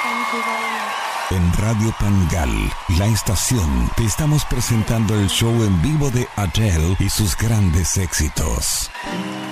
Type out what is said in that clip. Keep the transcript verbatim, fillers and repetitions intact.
Thank you very much. En Radio Pangal, la estación, te estamos presentando el show en vivo de Adele y sus grandes éxitos.